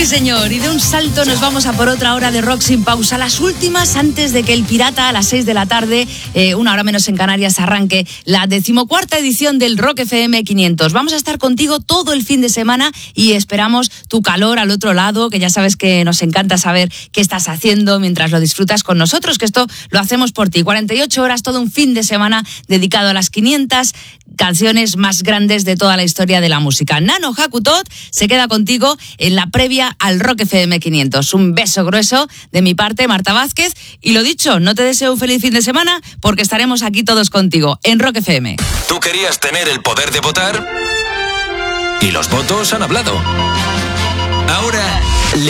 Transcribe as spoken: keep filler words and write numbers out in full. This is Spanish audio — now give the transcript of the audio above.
Sí, señor, y de un salto nos vamos a por otra hora de rock sin pausa, las últimas antes de que el Pirata a las seis de la tarde, eh, una hora menos en Canarias, arranque la decimocuarta edición del Rock F M quinientos. Vamos a estar contigo todo el fin de semana y esperamos tu calor al otro lado, que ya sabes que nos encanta saber qué estás haciendo mientras lo disfrutas con nosotros, que esto lo hacemos por ti. cuarenta y ocho horas, todo un fin de semana dedicado a las quinientas canciones más grandes de toda la historia de la música. Nano Hakutot se queda contigo en la previa al Rock F M quinientos. Un beso grueso de mi parte, Marta Vázquez. Y lo dicho, no te deseo un feliz fin de semana porque estaremos aquí todos contigo en Rock F M. ¿Tú querías tener el poder de votar? Y los votos han hablado. Ahora le